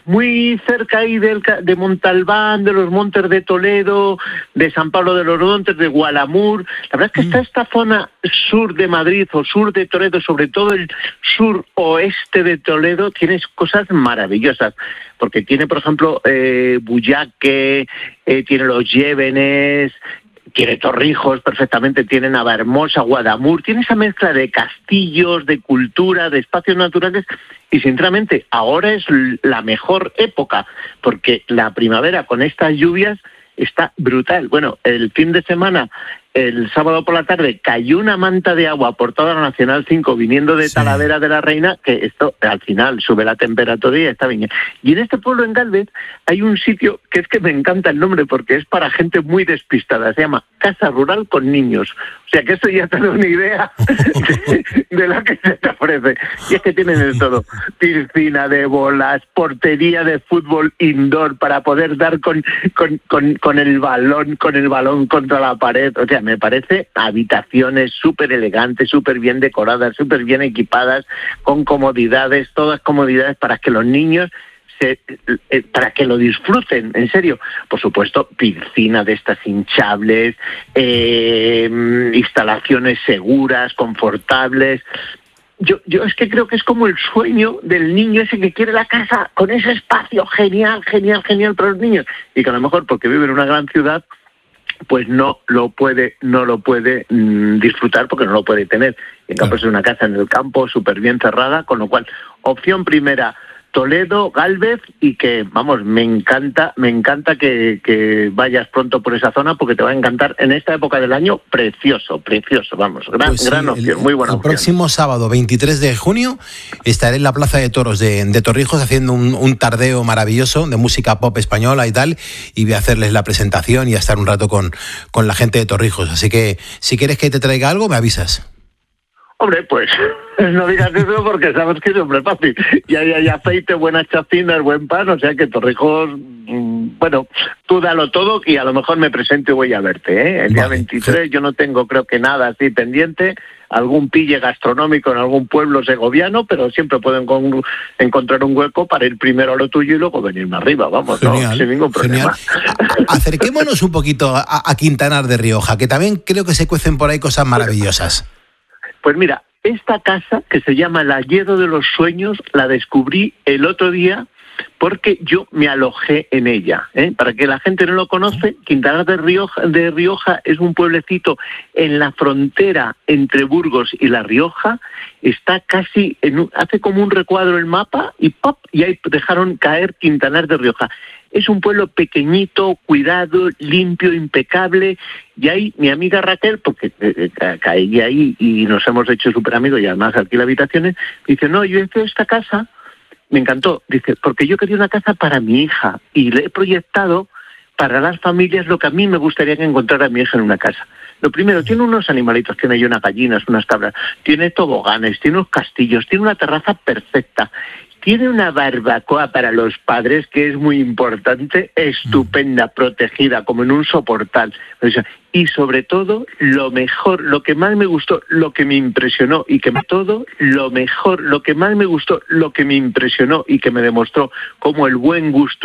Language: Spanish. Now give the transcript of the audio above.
muy cerca ahí de Montalbán, de los Montes de Toledo, de San Pablo de los Montes, de Gualamur. La verdad es que está esta zona sur de Madrid o sur de Toledo, sobre todo el sur oeste de Toledo, tienes cosas maravillosas, porque tiene, por ejemplo, Buyaque, tiene los Llévenes, tiene Torrijos perfectamente, tiene Navahermosa, Guadamur, tiene esa mezcla de castillos, de cultura, de espacios naturales, y sinceramente ahora es la mejor época, porque la primavera con estas lluvias está brutal. Bueno, el fin de semana, el sábado por la tarde, cayó una manta de agua por toda la Nacional 5 viniendo de Talavera de la Reina, que esto al final sube la temperatura y está bien. Y en este pueblo, en Gálvez, hay un sitio que es que me encanta el nombre porque es para gente muy despistada, se llama Casa Rural con Niños. O sea que eso ya te da una idea de la que se te ofrece. Y es que tienen de todo: piscina de bolas, portería de fútbol indoor para poder dar con el balón contra la pared. O sea, me parece habitaciones súper elegantes, súper bien decoradas, súper bien equipadas, con comodidades, todas comodidades para que los niños para que lo disfruten, en serio. Por supuesto, piscina de estas hinchables, instalaciones seguras, confortables. Yo es que creo que es como el sueño del niño ese que quiere la casa con ese espacio genial para los niños, y que a lo mejor porque vive en una gran ciudad pues no lo puede disfrutar porque no lo puede tener. En cambio es una casa en el campo súper bien cerrada, con lo cual opción primera Toledo, Gálvez, y que, vamos, me encanta que vayas pronto por esa zona porque te va a encantar en esta época del año. Precioso, vamos, gran opción, muy buena opción. El próximo sábado, 23 de junio, estaré en la Plaza de Toros de Torrijos haciendo un tardeo maravilloso de música pop española y tal, y voy a hacerles la presentación y a estar un rato con la gente de Torrijos. Así que, si quieres que te traiga algo, me avisas. Hombre, pues no digas eso porque sabes que es hombre fácil. Y ahí hay aceite, buenas chacinas, buen pan, o sea que Torrijos, bueno, tú dalo todo y a lo mejor me presento y voy a verte, ¿eh? El día 23 yo no tengo, creo que nada así pendiente, algún pille gastronómico en algún pueblo segoviano, pero siempre puedo encontrar un hueco para ir primero a lo tuyo y luego venirme arriba, vamos, genial, ¿no? Sin ningún problema. Acerquémonos un poquito a Quintanar de Rioja, que también creo que se cuecen por ahí cosas maravillosas. Pues mira, esta casa, que se llama el Alledo de los Sueños, la descubrí el otro día porque yo me alojé en ella, ¿eh? Para que la gente no lo conoce, Quintanar de Rioja es un pueblecito en la frontera entre Burgos y La Rioja, está casi, hace como un recuadro el mapa y ¡pop! Y ahí dejaron caer Quintanar de Rioja. Es un pueblo pequeñito, cuidado, limpio, impecable. Y ahí mi amiga Raquel, porque caí ahí y nos hemos hecho súper amigos y además alquila habitaciones, dice, no, yo hice esta casa, me encantó. Dice, porque yo quería una casa para mi hija y le he proyectado para las familias lo que a mí me gustaría que encontrara mi hija en una casa. Lo primero, tiene unos animalitos, tiene ahí unas gallinas, unas cabras, tiene toboganes, tiene unos castillos, tiene una terraza perfecta. Tiene una barbacoa para los padres, que es muy importante, estupenda, protegida, como en un soportal. Y sobre todo, lo mejor, lo que más me gustó, lo que me impresionó y que lo que me demostró como el buen gusto